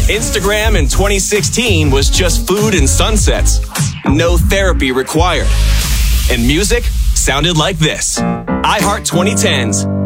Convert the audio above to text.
Instagram in 2016 was just food and sunsets. No therapy required. And music sounded like this. iHeart 2010s.